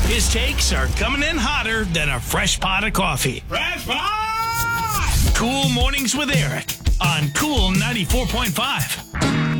His takes are coming in hotter than a fresh pot of coffee. Fresh pot! Cool Mornings with Eric on Cool 94.5.